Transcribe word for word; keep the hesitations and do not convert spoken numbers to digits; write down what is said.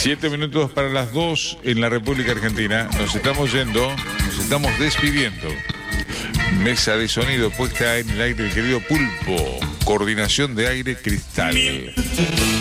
Siete minutos para las dos en la República Argentina. Nos estamos yendo, nos estamos despidiendo. Mesa de sonido puesta en el aire, el querido Pulpo. Coordinación de aire, Cristal.